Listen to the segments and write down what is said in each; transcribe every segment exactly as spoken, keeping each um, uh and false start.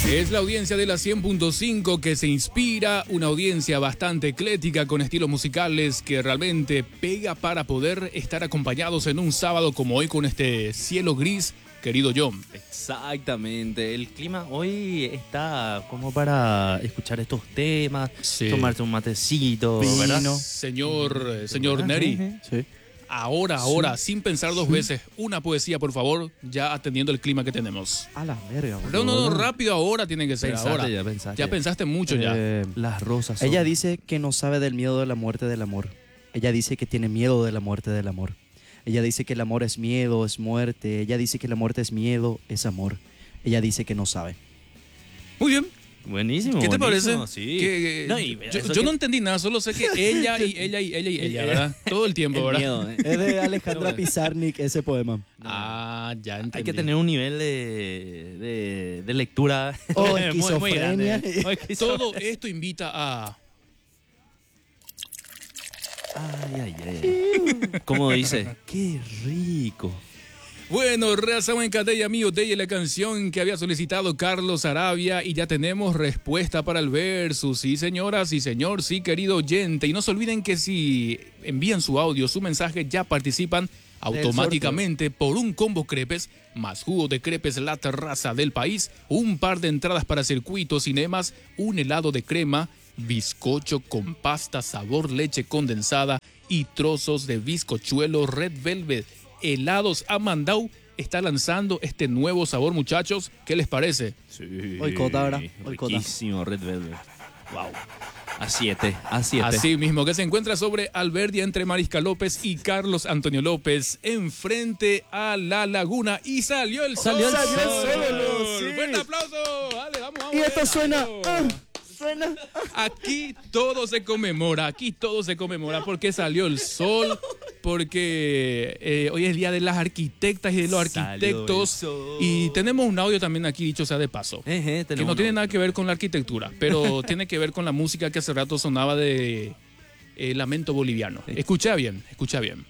Es la audiencia de la cien punto cinco que se inspira, una audiencia bastante ecléctica con estilos musicales que realmente pega para poder estar acompañados en un sábado como hoy con este cielo gris, querido John. Exactamente, el clima hoy está como para escuchar estos temas, Sí. tomarse un matecito, ¿verdad? Vino. Señor, eh, señor Neri, Sí. ahora, ahora, sin pensar dos veces, una poesía, por favor, ya atendiendo el clima que tenemos. A la verga, No, boludo. no, no, rápido ahora tiene que ser, Pensaste ahora. ya, pensaste. Ya pensaste mucho ya. Eh, Las rosas son... ella dice que no sabe del miedo de la muerte del amor. Ella dice que tiene miedo de la muerte del amor. Ella dice que el amor es miedo, es muerte. Ella dice que la muerte es miedo, es amor. Ella dice que no sabe. Muy bien. Buenísimo. ¿Qué te buenísimo, parece? Sí. Que- No, y yo eso yo que- no entendí nada, solo sé que ella y ella y ella y ella, ¿verdad? Todo el tiempo, el ¿verdad? miedo, ¿eh? Es de Alejandra Pizarnik ese poema. Ah, ya entendí. Hay que tener un nivel de, de, de lectura O muy- muy esquizofrenia. grande. O esquizo- Todo esto invita a... Ay, ay, ay. ¿Cómo dice? Qué rico. Bueno, realizamos en Catella Mío de la canción que había solicitado Carlos Arabia y ya tenemos respuesta para el verso. Sí, señoras y señor, sí, querido oyente. Y no se olviden que si envían su audio, su mensaje, ya participan automáticamente por un combo crepes más jugo de crepes La Terraza del País, un par de entradas para circuitos, cinemas, un helado de crema, bizcocho con pasta sabor leche condensada y trozos de bizcochuelo Red Velvet. Helados Amandau está lanzando este nuevo sabor, muchachos. ¿Qué les parece? Sí. Hoy cota, ¿verdad? Hoy cota. Riquísimo, Red Velvet. Wow. A siete, a siete. Así mismo, que se encuentra sobre Alberdia entre Marisca López y Carlos Antonio López, enfrente a la laguna. Y salió el sol. Salió el Salió sol, el sí. ¡Fuerte aplauso! Dale, vamos, vamos. Y esto suena... vamos. ah, suena... Aquí todo se conmemora, aquí todo se conmemora porque salió el sol, porque eh, hoy es Día de las Arquitectas y de los Salió Arquitectos. el sol. Y tenemos un audio también aquí, dicho sea de paso. Eh, eh, Que tenemos no tiene uno. nada que ver con la arquitectura, pero tiene que ver con la música que hace rato sonaba de eh, Lamento Boliviano. Escucha bien, escucha bien.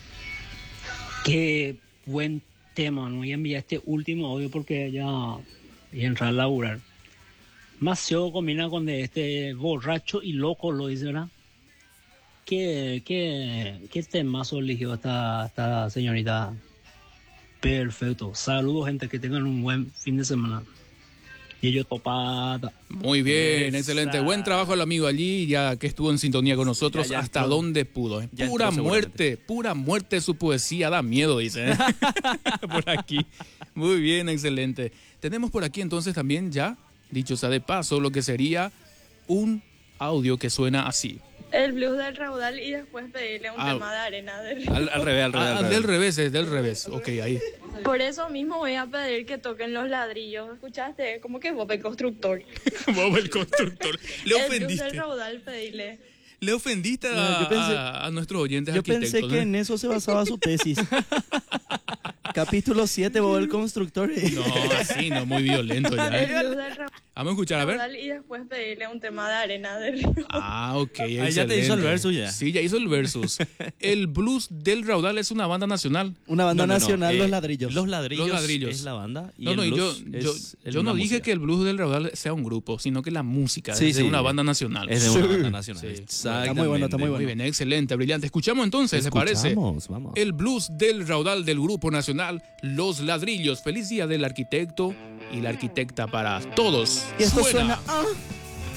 Qué buen tema, no voy a enviar este último audio porque ya voy a entrar a laburar. Maceo combina con de este borracho y loco, lo dice, ¿verdad? ¿Qué, qué, qué temazo eligió esta, esta señorita? Perfecto. Saludos, gente, que tengan un buen fin de semana. Y yo topada. Muy bien, Esa. excelente. Buen trabajo al amigo allí, ya que estuvo en sintonía con nosotros Ya, ya hasta entró. donde pudo. ¿eh? Ya Pura entró muerte, pura muerte su poesía, da miedo, dice. ¿eh? Por aquí. Muy bien, excelente. Tenemos por aquí entonces también ya, dicho sea de paso, lo que sería un audio que suena así. El blues del raudal y después pedirle un Ah. tema de arena del Al, al revés, al revés. Ah, al del revés. revés, es del revés. Ok, ahí. Por eso mismo voy a pedir que toquen los ladrillos. ¿Escuchaste? Como que Bob el constructor. Bob el constructor. Le El blues del ofendiste. raudal, pedirle. Le ofendiste a, No, yo pensé- a- a nuestros oyentes Yo arquitectos. pensé que ¿eh? en eso se basaba su tesis. Capítulo siete, Bob el constructor. No, así, no, muy violento ya. El ¿eh? blues del Vamos a escuchar, a ver. raudal y después pedirle un tema de arena del río. Ah, ok. Ahí ya te excelente. hizo el versus ya. Sí, ya hizo el versus. El Blues del Raudal es una banda nacional. Una banda No, no, no, nacional, eh, Los Ladrillos. Los ladrillos. Los Ladrillos. Es la banda. Y No, el no, y yo, blues yo, es el- yo no una dije música. que el Blues del Raudal sea un grupo, sino que la música Sí, es de sí. una banda nacional. Es de una Sí. banda nacional. Sí. Está muy bueno, está muy Muy bueno. bien, excelente, brillante. Escuchamos entonces, ¿se parece? Escuchamos, vamos. El Blues del Raudal del Grupo Nacional Los Ladrillos. Feliz día del arquitecto y la arquitecta para todos. Y esto Suena. suena... ah,